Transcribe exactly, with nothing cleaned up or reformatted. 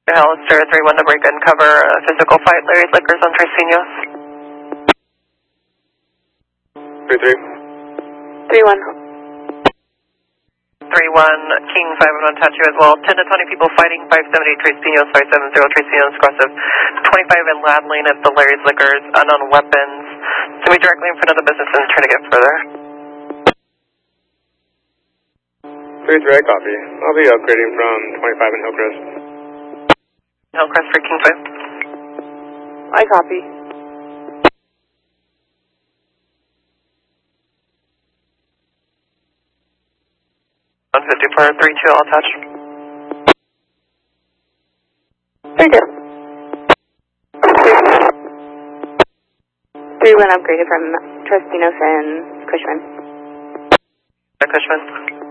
Hollister, three one to break and cover uh, physical fight, Larry's Liquors on Tres Pinos. three three. three one. three one, King five one, touch you as well. ten to twenty people fighting, five seventy Tres Pinos, five seven zero Tres Pinos, aggressive. twenty-five in Lad Lane at the Larry's Liquors, unknown weapons. So we directly in front of the business and trying to get further. three three, I copy. I'll be upgrading from twenty-five in Hillcrest. Hillcrest for King five. I copy. one fifty-four, three two, I'll touch. three two. three one upgraded from Tres Pinos and Cushman. Cushman.